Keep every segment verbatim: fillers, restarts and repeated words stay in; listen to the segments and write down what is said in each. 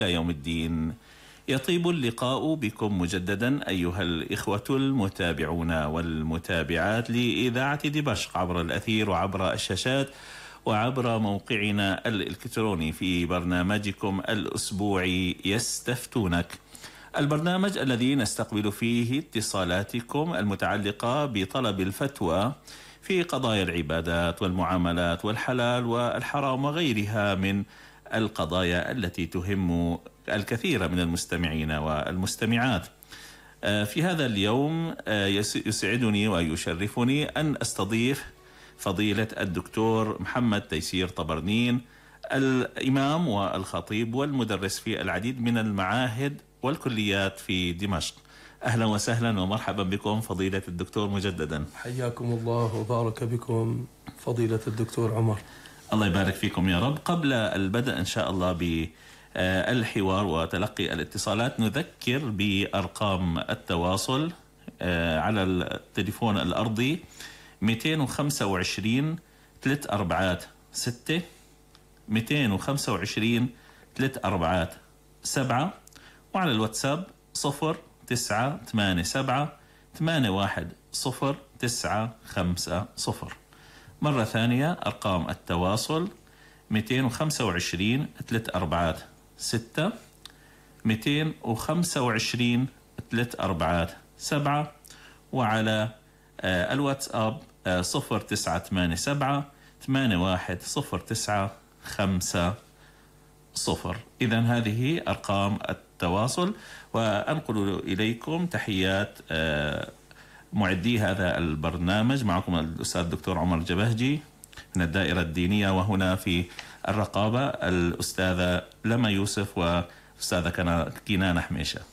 يوم الدين. يطيب اللقاء بكم مجددا أيها الإخوة المتابعون والمتابعات لإذاعة دمشق عبر الأثير وعبر الشاشات وعبر موقعنا الإلكتروني في برنامجكم الأسبوعي يستفتونك، البرنامج الذي نستقبل فيه اتصالاتكم المتعلقة بطلب الفتوى في قضايا العبادات والمعاملات والحلال والحرام وغيرها من القضايا التي تهم الكثير من المستمعين والمستمعات. في هذا اليوم يسعدني ويشرفني أن أستضيف فضيلة الدكتور محمد تيسير طبرنين، الإمام والخطيب والمدرس في العديد من المعاهد والكليات في دمشق. أهلا وسهلا ومرحبا بكم فضيلة الدكتور مجددا. حياكم الله وبارك بكم فضيلة الدكتور عمر. الله يبارك فيكم يا رب. قبل البدء إن شاء الله بالحوار وتلقي الاتصالات نذكر بأرقام التواصل على التليفون الأرضي مئتين وخمسة وعشرين ثلاثة أربعات ستة مئتين وخمسة وعشرين ثلاثة أربعات سبعة، وعلى الواتساب صفر تسعة ثمانية سبعة ثمانية واحد صفر تسعة خمسة صفر. مرة ثانية أرقام التواصل مئتين وخمسة وعشرين ثلاثة أربعات ستة مئتين وخمسة وعشرين ثلاثة أربعات سبعة، وعلى آه الواتساب آه صفر تسعة ثمانية سبعة ثمانية واحد صفر تسعة خمسة صفر. إذن هذه أرقام التواصل، وأنقل إليكم تحيات آه معدي هذا البرنامج. معكم الأستاذ الدكتور عمر جبهجي من الدائرة الدينية، وهنا في الرقابة الأستاذة لما يوسف وأستاذة كنانة حميشة.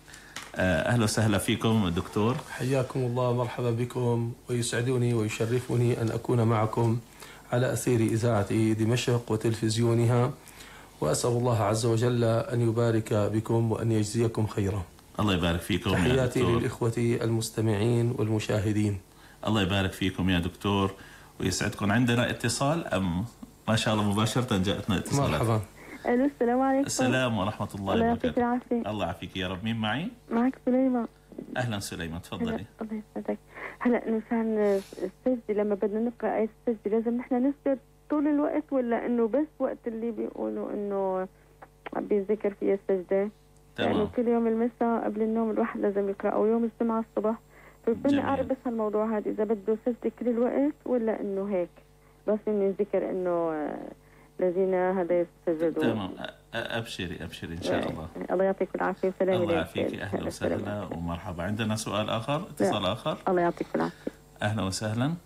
أهلا وسهلا فيكم دكتور. حياكم الله، مرحبا بكم، ويسعدني ويشرفني أن أكون معكم على أثير إذاعة دمشق وتلفزيونها، وأسأل الله عز وجل أن يبارك بكم وأن يجزيكم خيرا. الله يبارك فيكم. تحياتي للإخوة المستمعين والمشاهدين. الله يبارك فيكم يا دكتور ويسعدكم. عندنا اتصال أم ما شاء الله مباشرة جاءتنا اتصالات؟ مرحبا. الو السلام عليكم. السلام ورحمة الله وبركاته. الله يعطيك العافية. الله يعافيك يا رب. مين معي؟ معك سليمان. أهلا سليمان، تفضلي. الله يسعدك. هلا مشان السجدة لما بدنا نقرأ آية السجدة لازم نحن نسجد طول الوقت، ولا إنه بس وقت اللي بيقولوا إنه بيذكر فيها السجدة؟ تمام. يعني كل يوم المساء قبل النوم الواحد لازم يقرأ، أو يوم الجمعة الصبح. فبدي أعرف بس هالموضوع هذا إذا بده سجدة كل الوقت ولا إنه هيك بس إنه يذكر إنه الذين هذا يسجدوا. تمام. أبشري أبشري إن شاء الله. الله يعطيك العافية وسلام. الله يعافيك. أهلا وسهلا ومرحبا. عندنا سؤال آخر، اتصال آخر. الله يعطيك العافية. أهلا وسهلا.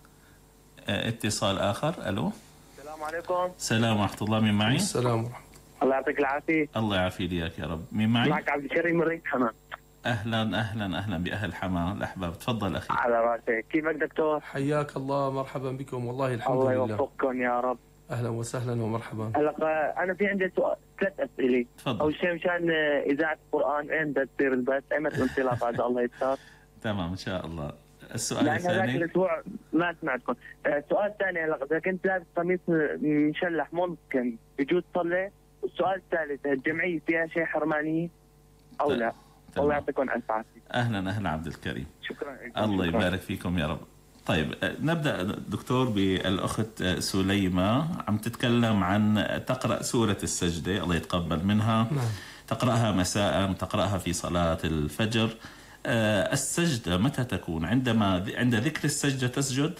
اتصال آخر. ألو. السلام عليكم. السلام ورحمة الله. مين معي؟ السلام ورحمة الله يعطيك العافية. الله يعافي ليك يا رب. مين معي؟ معك عبد الكريم من ريت حمام. أهلا أهلا أهلا بأهل حمام الأحباب. تفضل أخي. على راسي. كيفك دكتور؟ حياك الله، مرحبا بكم، والله الحمد الله لله. الله يوفقكم يا رب. أهلا وسهلا ومرحبا. هلا أنا في عندي سؤال، ثلاث أسئلة. تفضل. أول شيء مشان إذاعة القرآن وين بدها تصير البث؟ أيمتى الانطلاق بعد الله يسر؟ تمام إن شاء الله. السؤال لأن الثاني. هذاك الأسبوع ما سمعتكم. السؤال الثاني هلا إذا كنت لابس قميص مشلح ممكن بجوز تصلي؟ والسؤال الثالث الجمعية فيها شيء حرمانية أو لا؟ الله يعطيكم ألف عافية. أهلا أهلا عبد الكريم. شكرا. الله شكرا. يبارك فيكم يا رب. طيب نبدأ دكتور بالأخت سليمة، عم تتكلم عن تقرأ سورة السجدة، الله يتقبل منها. نعم. تقرأها مساء، تقرأها في صلاة الفجر. السجدة متى تكون؟ عندما عند ذكر السجدة تسجد؟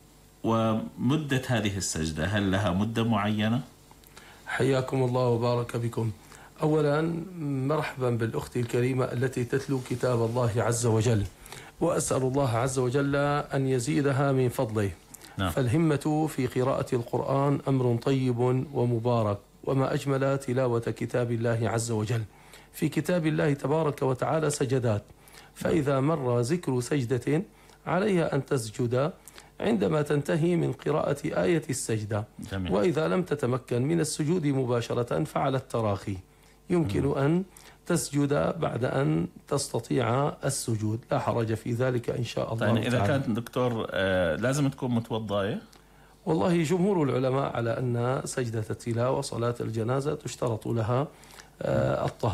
ومدة هذه السجدة هل لها مدة معينة؟ حياكم الله وبارك بكم. أولا مرحبا بالأخت الكريمة التي تتلو كتاب الله عز وجل، وأسأل الله عز وجل أن يزيدها من فضله. نعم. فالهمة في قراءة القرآن أمر طيب ومبارك، وما أجمل تلاوة كتاب الله عز وجل. في كتاب الله تبارك وتعالى سجدات، فإذا مر ذكر سجدة عليها أن تسجد عندما تنتهي من قراءة آية السجدة. جميل. وإذا لم تتمكن من السجود مباشرة فعلى التراخي، يمكن م. أن تسجد بعد أن تستطيع السجود، لا حرج في ذلك إن شاء الله. طيب إذا كانت دكتور آه لازم تكون متوضأة؟ والله جمهور العلماء على أن سجدة التلاوة صلاة الجنازة تشترط لها الطهارة.